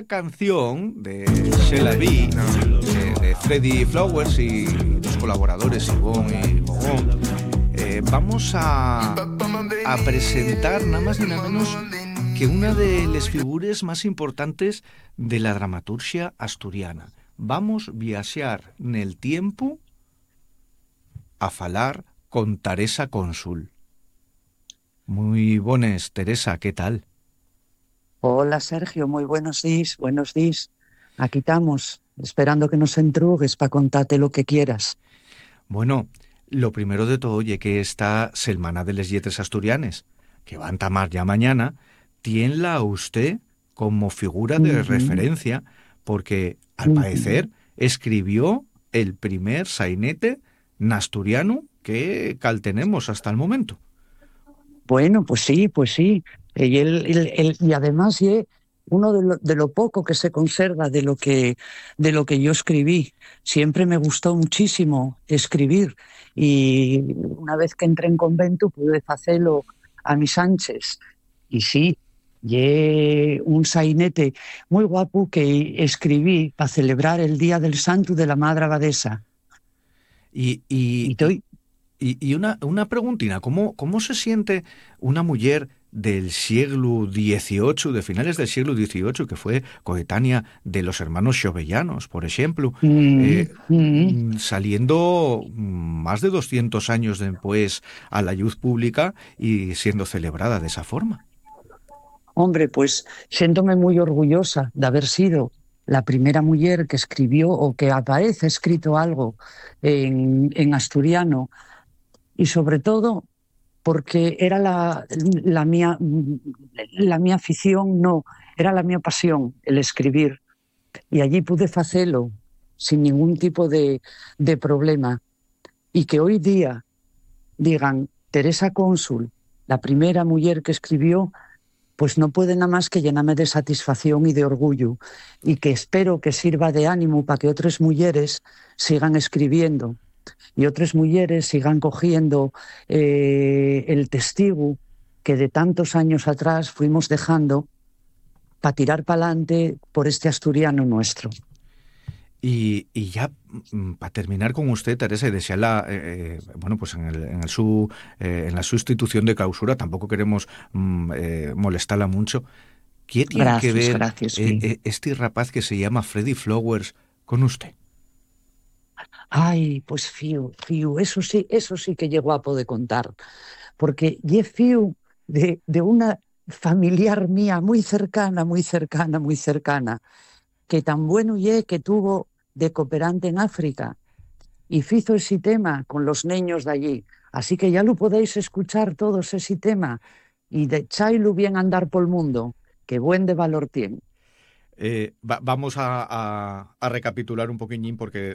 esta canción de Sheila B, de Freddy Flowers y los colaboradores Ivonne y Gogón, vamos a presentar nada más ni nada menos que una de las figures más importantes de la dramaturgia asturiana. Vamos viaxar nel tiempo a falar con Teresa Cónsul. Muy bones, Teresa, ¿qué tal? Hola Sergio, muy buenos días, buenos días. Aquí estamos, esperando que nos entrugues para contarte lo que quieras. Bueno, lo primero de todo, oye, que esta Selmana de les Lletres Asturianes, que va a entamar ya mañana, tienla a usted como figura de Ujú, referencia, porque, al ujú. parecer, escribió el primer sainete nasturiano que cal tenemos hasta el momento. Bueno, pues sí, pues sí. Y además uno de lo poco que se conserva de lo que yo escribí. Siempre me gustó muchísimo escribir y una vez que entré en convento pude hacerlo a mis anchas. Y sí, un sainete muy guapo que escribí para celebrar el Día del Santo de la Madre Abadesa. Y, Y y, y, estoy, y una preguntina, ¿cómo se siente una mujer del siglo XVIII, de finales del siglo XVIII, que fue coetánea de los hermanos Xovellanos, por ejemplo, mm, mm. saliendo más de 200 años después a la luz pública y siendo celebrada de esa forma? Hombre, pues siéntome muy orgullosa de haber sido la primera mujer que escribió o que aparece escrito algo en asturiano y sobre todo porque era la mía afición, no, era la mía pasión, el escribir. Y allí pude hacerlo sin ningún tipo de problema. Y que hoy día digan Teresa Cónsul, la primera mujer que escribió, pues no puede nada más que llenarme de satisfacción y de orgullo y que espero que sirva de ánimo para que otras mujeres sigan escribiendo y otras mujeres sigan cogiendo el testigo que de tantos años atrás fuimos dejando para tirar para adelante por este asturiano nuestro. Y ya, para terminar con usted, Teresa, y desearla, bueno, pues en la sustitución de clausura, tampoco queremos molestarla mucho. ¿Qué tiene que Gracias, ver gracias, Pi. este rapaz que se llama Freddy Flowers con usted? Ay, pues Fiu, eso sí que llegó a poder contar. Porque ye fiu de una familiar mía muy cercana, muy cercana, muy cercana, que tan bueno ye que tuvo de cooperante en África y fizo ese tema con los niños de allí. Así que ya lo podéis escuchar todos ese tema y de chailu bien andar por el mundo, que buen de valor tiene. Vamos a recapitular un poquillín porque